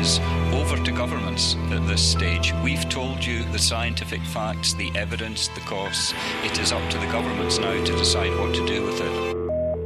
is over to governments at this stage. We've told you the scientific facts, the evidence, the costs. It is up to the governments now to decide what to do with it.